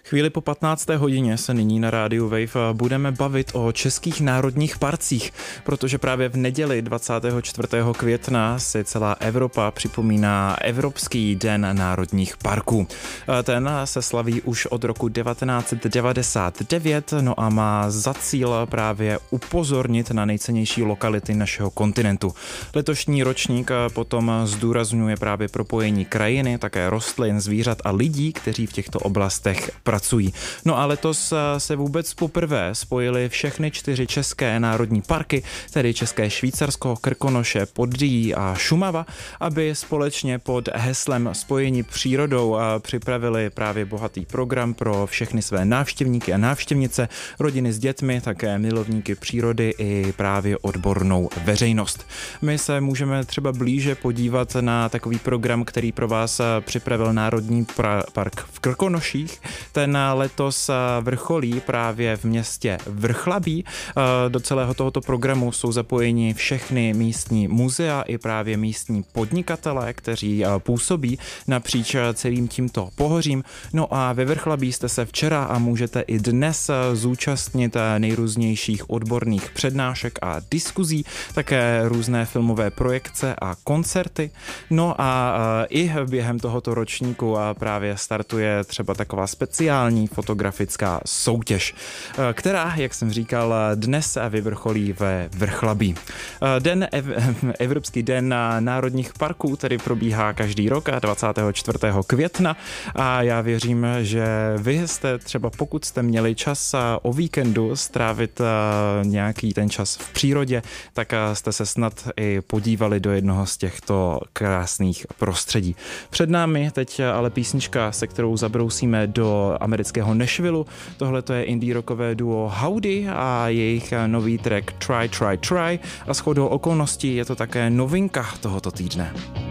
Chvíli po 15. hodině se nyní na rádiu Wave budeme bavit o českých národních parcích, protože právě v neděli 24. května si celá Evropa připomíná Evropský den národních parků. Ten se slaví už od roku 1999, no a má za cíl právě upozornit na nejcennější lokality našeho kontinentu. Letošní ročník potom zdůrazňuje právě propojení krajiny, také rostlin, zvířat a lidí, kteří v těchto oblastech pracují. No a letos se vůbec poprvé spojily všechny 4 české národní parky, tedy České Švýcarsko, Krkonoše, Podyjí a Šumava, aby společně pod heslem Spojení přírodou připravili právě bohatý program pro všechny své návštěvníky a návštěvnice, rodiny s dětmi, také milovníky přírody i právě odbornou veřejnost. My se můžeme třeba blíže podívat na takový program, který pro vás připravil Národní park v Krkonoších. Ten letos vrcholí právě v městě Vrchlabí. Do celého tohoto programu jsou zapojeni všechny místní muzea i právě místní podnikatelé, kteří působí napříč celým tímto pohořím. No a ve Vrchlabí jste se včera a můžete i dnes zúčastnit nejrůznějších odborných přednášek a diskuzí, také různé filmové projekce a koncerty. No a i během tohoto ročníku právě startuje třeba taková speciální fotografická soutěž, která, jak jsem říkal, dnes vyvrcholí ve Vrchlabí. Evropský den národních parků tedy probíhá každý rok 24. května a já věřím, že vy jste třeba, pokud jste měli čas o víkendu strávit nějaký ten čas v přírodě, tak jste se snad i podívali do jednoho z těchto krásných prostředí. Před námi teď ale písnička, se kterou zabrousíme do amerického Nashvilleu. Tohle to je indie rockové duo Howdy a jejich nový track Try, Try, Try a shodou okolností je to také novinka tohoto týdne.